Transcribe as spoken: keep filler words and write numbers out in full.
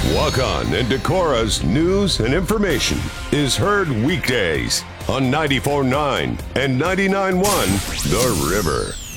Walk On and Decora's news and information is heard weekdays on ninety-four point nine and ninety-nine point one The River.